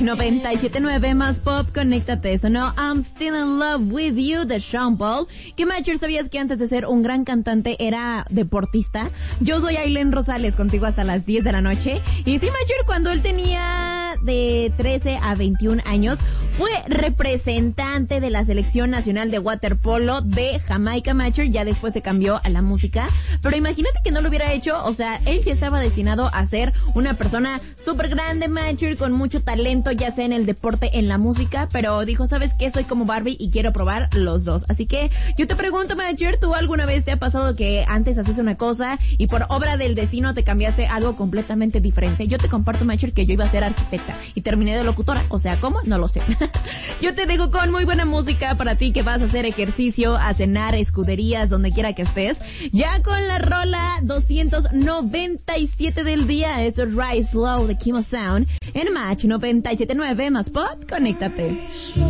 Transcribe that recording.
Match 97.9 más pop, conéctate. Sonó I'm Still in Love with You de Sean Paul. ¿Qué Matcher sabías que antes de ser un gran cantante era deportista? Yo soy Ailén Rosales, contigo hasta las 10 de la noche. Y sí, Matcher, cuando él tenía de 13 a 21 años, fue representante de la selección nacional de waterpolo de Jamaica, Matcher. Ya después se cambió a la música. Pero imagínate que no lo hubiera hecho, o sea, él ya estaba destinado a ser una persona súper grande, Matcher, con mucho talento, ya sea en el deporte, en la música, pero dijo, ¿sabes qué? Soy como Barbie y quiero probar los dos. Así que yo te pregunto, Matcher, ¿tú alguna vez te ha pasado que antes haces una cosa y por obra del destino te cambiaste a algo completamente diferente? Yo te comparto, Matcher, que yo iba a ser arquitecta y terminé de locutora. O sea, ¿cómo? No lo sé. Yo te dejo con muy buena música para ti que vas a hacer ejercicio, a cenar, escuderías, donde quiera que estés. Ya con la rola 297 del día. Esto es Rise Slow de Kimo Sound en Match 97.9 más pop, conéctate.